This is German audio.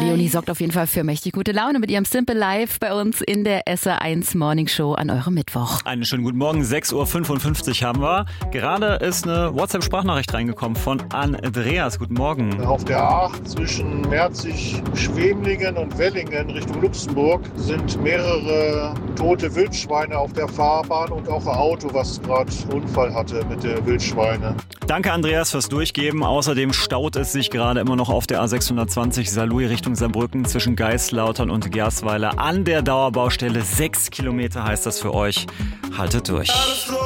Leonie sorgt auf jeden Fall für mächtig gute Laune mit ihrem Simple Life bei uns in der SR1 Morning Show an eurem Mittwoch. Einen schönen guten Morgen, 6.55 Uhr haben wir. Gerade ist eine WhatsApp-Sprachnachricht reingekommen von Andreas. Guten Morgen. Auf der A8 zwischen Merzig-Schwemlingen und Wellingen Richtung Luxemburg sind mehrere tote Wildschweine auf der Fahrbahn und auch ein Auto, was gerade Unfall hatte mit den Wildschweinen. Danke Andreas fürs Durchgeben. Außerdem staut es sich gerade immer noch auf der A620 Saarlouis Richtung Saarbrücken zwischen Geislautern und Gersweiler an der Dauerbaustelle. 6 Kilometer heißt das für euch. Haltet durch.